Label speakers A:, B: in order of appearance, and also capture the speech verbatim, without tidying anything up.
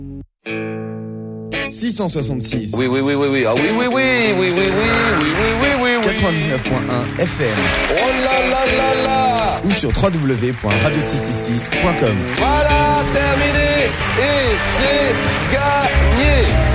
A: six cent soixante-six.
B: Oui, oui, oui, oui, oui. Ah oui, oui, oui, oui, oui, oui, oui, oui, oui, oui, oui.
A: quatre-vingt-dix-neuf point un F M.
B: Oh là là là là.
A: Ou sur w w w point radio six cent soixante-six point com.
B: Voilà, terminé. Et c'est gagné.